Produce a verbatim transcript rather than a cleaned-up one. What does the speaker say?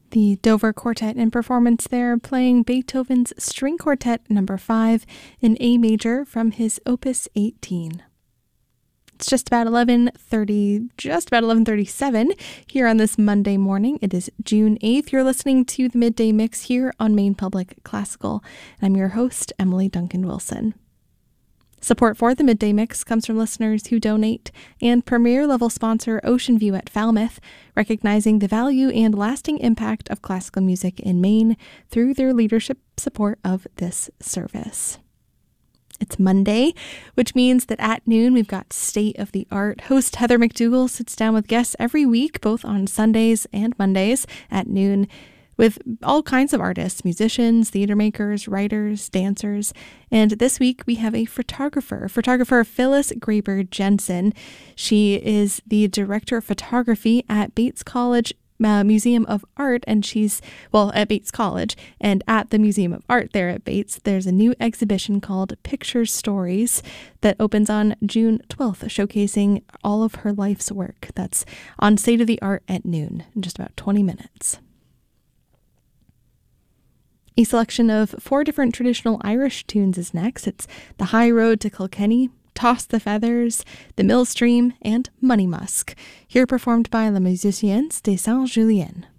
The Dover Quartet in performance there, playing Beethoven's String Quartet number five in A major from his Opus eighteen. It's just about eleven thirty, just about eleven thirty-seven here on this Monday morning. It is June eighth. You're listening to the Midday Mix here on Maine Public Classical. And I'm your host, Emily Duncan Wilson. Support for the Midday Mix comes from listeners who donate and premier level sponsor Ocean View at Falmouth, recognizing the value and lasting impact of classical music in Maine through their leadership support of this service. It's Monday, which means that at noon we've got State of the Art. Host Heather McDougall sits down with guests every week, both on Sundays and Mondays at noon, with all kinds of artists, musicians, theater makers, writers, dancers. And this week we have a photographer, photographer Phyllis Graber Jensen. She is the director of photography at Bates College uh, Museum of Art, and she's, well, at Bates College, and at the Museum of Art there at Bates, there's a new exhibition called Picture Stories that opens on June twelfth, showcasing all of her life's work. That's on State of the Art at noon, in just about twenty minutes. A selection of four different traditional Irish tunes is next. It's The High Road to Kilkenny, Toss the Feathers, The Mill Stream, and Money Musk, here performed by Les Musiciens de Saint-Julien.